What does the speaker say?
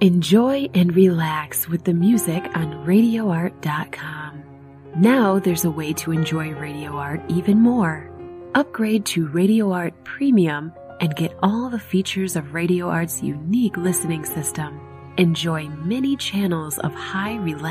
Enjoy and relax with the music on RadioArt.com. Now there's a way to enjoy Radio Art even more. Upgrade to Radio Art Premium and get all the features of Radio Art's unique listening system. Enjoy many channels of high relaxation